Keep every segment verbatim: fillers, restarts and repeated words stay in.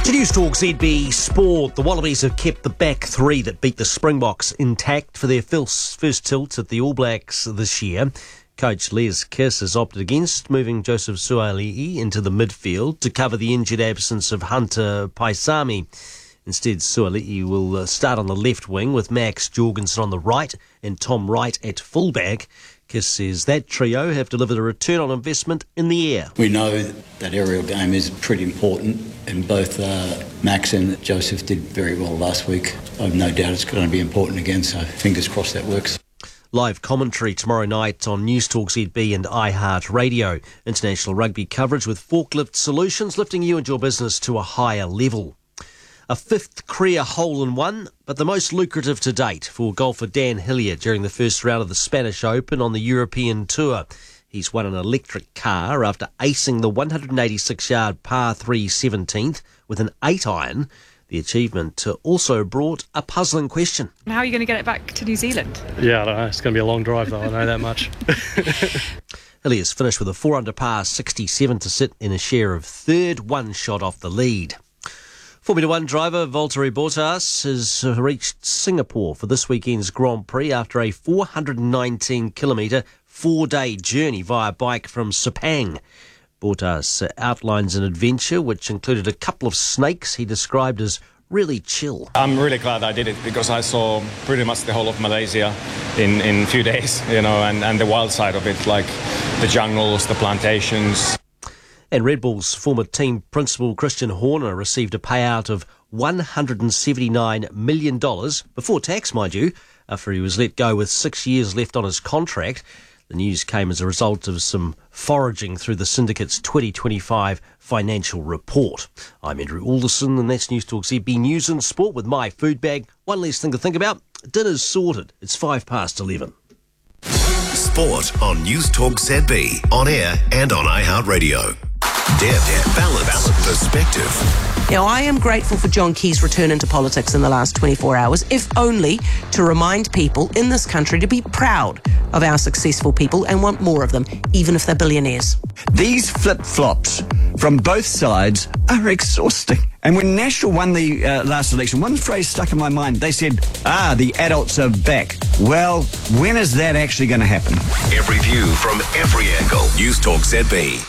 To News Talk Z B Sport, the Wallabies have kept the back three that beat the Springboks intact for their first, first tilt at the All Blacks this year. Coach Les Kiss has opted against moving Joseph Suaalii into the midfield to cover the injured absence of Hunter Paisami. Instead, Suaalii will start on the left wing with Max Jorgensen on the right and Tom Wright at fullback. Kiss says that trio have delivered a return on investment in the air. We know that aerial game is pretty important, and both uh, Max and Joseph did very well last week. I've no doubt it's going to be important again, so fingers crossed that works. Live commentary tomorrow night on News Talk Z B and iHeart Radio. International rugby coverage with Forklift Solutions, lifting you and your business to a higher level. A fifth career hole-in-one, but the most lucrative to date for golfer Dan Hillier during the first round of the Spanish Open on the European Tour. He's won an electric car after acing the one hundred eighty-six yard par three seventeenth with an eight iron. The achievement also brought a puzzling question. How are you going to get it back to New Zealand? Yeah, I don't know. It's going to be a long drive, though. I know that much. Hillier's finished with a four under par sixty-seven to sit in a share of third, one shot off the lead. Formula One driver Valtteri Bottas has reached Singapore for this weekend's Grand Prix after a four hundred nineteen kilometre, four-day journey via bike from Sepang. Bottas outlines an adventure which included a couple of snakes he described as really chill. I'm really glad I did it because I saw pretty much the whole of Malaysia in, in a few days, you know, and, and the wild side of it, like the jungles, the plantations. And Red Bull's former team principal Christian Horner received a payout of one hundred seventy-nine million dollars, before tax, mind you, after he was let go with six years left on his contract. The news came as a result of some foraging through the syndicate's twenty twenty-five financial report. I'm Andrew Alderson, and that's News Talk Z B News and Sport with my food bag. One less thing to think about. Dinner's sorted. It's five past eleven. Sport on News Talk Z B, on air and on iHeartRadio. Depth, balance, perspective. Now, I am grateful for John Key's return into politics in the last twenty-four hours, if only to remind people in this country to be proud of our successful people and want more of them, even if they're billionaires. These flip-flops from both sides are exhausting. And when National won the uh, last election, one phrase stuck in my mind. They said, ah, the adults are back. Well, when is that actually going to happen? Every view from every angle. News Talk Z B.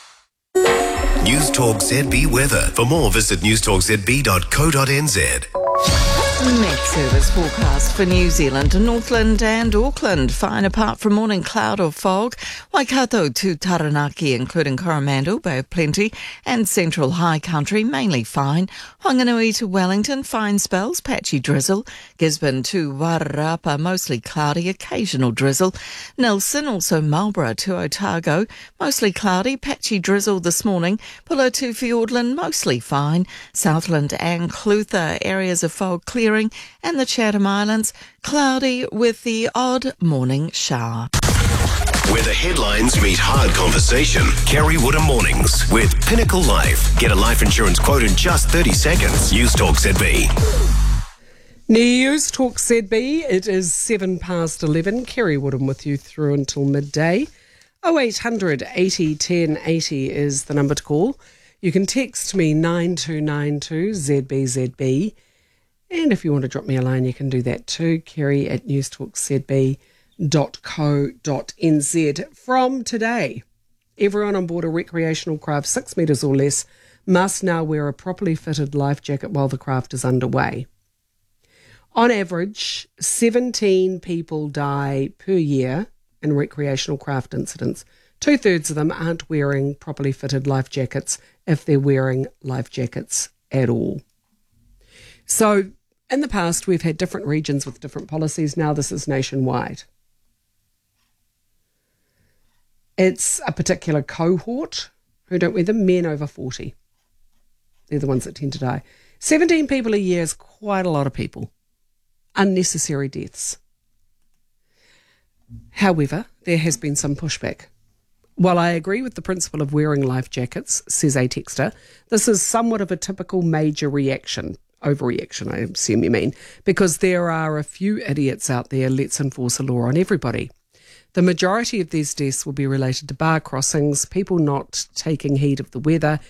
News Talk Z B weather. For more, visit news talk z b dot co dot n z. Met Service forecast for New Zealand, Northland and Auckland. Fine apart from morning cloud or fog. Waikato to Taranaki, including Coromandel, Bay of Plenty and Central High Country, mainly fine. Whanganui to Wellington, fine spells, patchy drizzle. Gisborne to Wairarapa, mostly cloudy, occasional drizzle. Nelson, also Marlborough to Otago, mostly cloudy, patchy drizzle this morning. Pulla to Fiordland, mostly fine. Southland and Clutha, areas of fog clearing. And the Chatham Islands, cloudy with the odd morning shower. Where the headlines meet hard conversation. Kerry Woodham Mornings with Pinnacle Life. Get a life insurance quote in just thirty seconds. News Talk Z B. News Talk Z B. It is seven past eleven. Kerry Woodham with you through until midday. oh eight hundred eighty ten eighty is the number to call. You can text me nine two nine two Z B Z B. And if you want to drop me a line, you can do that too. Kerry at news talk z b dot co dot n z. From today, everyone on board a recreational craft six metres or less must now wear a properly fitted life jacket while the craft is underway. On average, seventeen people die per year in recreational craft incidents. Two-thirds of them aren't wearing properly fitted life jackets, if they're wearing life jackets at all. So, in the past, we've had different regions with different policies. Now this is nationwide. It's a particular cohort who don't wear them, men over forty. They're the ones that tend to die. seventeen people a year is quite a lot of people. Unnecessary deaths. However, there has been some pushback. While I agree with the principle of wearing life jackets, says a texter, this is somewhat of a typical major reaction. Overreaction, I assume you mean, because there are a few idiots out there. Let's enforce a law on everybody. The majority of these deaths will be related to bar crossings, people not taking heed of the weather,